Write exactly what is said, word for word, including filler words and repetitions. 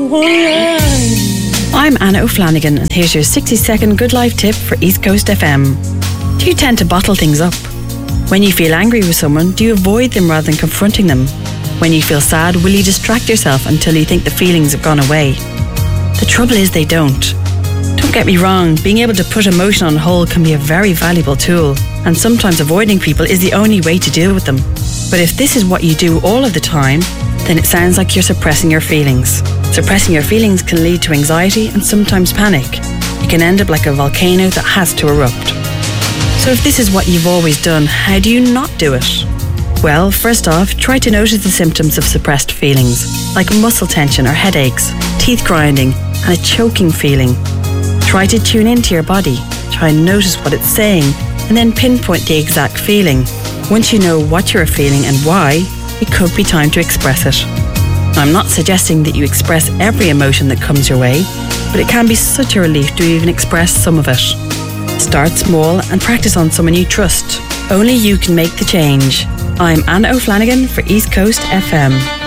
I'm Anna O'Flanagan, and here's your sixty second Good Life tip for East Coast F M. Do you tend to bottle things up? When you feel angry with someone, do you avoid them rather than confronting them? When you feel sad, will you distract yourself until you think the feelings have gone away? The trouble is they don't. Don't get me wrong, being able to put emotion on hold can be a very valuable tool, and sometimes avoiding people is the only way to deal with them. But if this is what you do all of the time, then it sounds like you're suppressing your feelings. Suppressing your feelings can lead to anxiety and sometimes panic. You can end up like a volcano that has to erupt. So if this is what you've always done, how do you not do it? Well, first off, try to notice the symptoms of suppressed feelings, like muscle tension or headaches, teeth grinding, and a choking feeling. Try to tune into your body, try and notice what it's saying, and then pinpoint the exact feeling. Once you know what you're feeling and why, it could be time to express it. I'm not suggesting that you express every emotion that comes your way, but it can be such a relief to even express some of it. Start small and practice on someone you trust. Only you can make the change. I'm Anna O'Flanagan for East Coast F M.